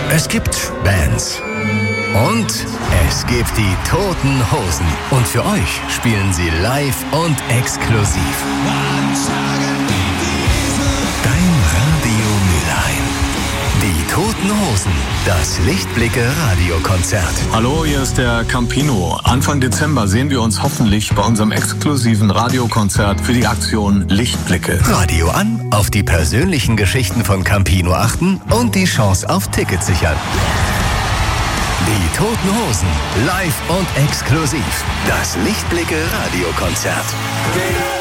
Es gibt Bands. Und es gibt die Toten Hosen. Und für euch spielen sie live und exklusiv. Dein Radio Mülheim. Die Toten Hosen. Das Lichtblicke-Radiokonzert. Hallo, hier ist der Campino. Anfang Dezember sehen wir uns hoffentlich bei unserem exklusiven Radiokonzert für die Aktion Lichtblicke. Radio an, auf die persönlichen Geschichten von Campino achten und die Chance auf Tickets sichern. Die Toten Hosen, live und exklusiv. Das Lichtblicke-Radiokonzert.